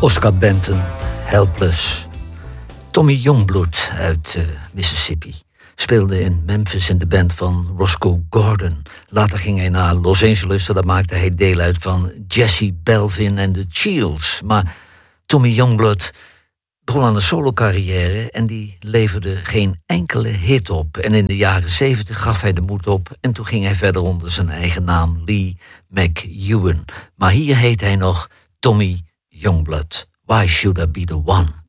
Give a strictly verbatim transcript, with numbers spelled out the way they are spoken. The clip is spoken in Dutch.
Oscar Benton, Helpless. Tommy Youngblood uit uh, Mississippi speelde in Memphis in de band van Roscoe Gordon. Later ging hij naar Los Angeles, daar maakte hij deel uit van Jesse Belvin en de Chills. Maar Tommy Youngblood begon aan een solo-carrière en die leverde geen enkele hit op. En in de jaren zeventig gaf hij de moed op en toen ging hij verder onder zijn eigen naam Lee McEwen. Maar hier heet hij nog Tommy Youngblood. Why Should I Be The One?